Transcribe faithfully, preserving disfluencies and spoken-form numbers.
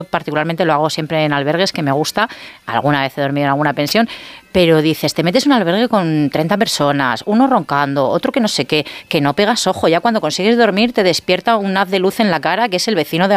particularmente lo hago siempre en albergues, que me gusta. Alguna vez he dormido en alguna pensión, pero dices, te metes en un albergue con treinta personas, uno roncando, otro que no sé qué, que no pegas ojo. Ya cuando consigues dormir te despierta un haz de luz en la cara, que es el vecino de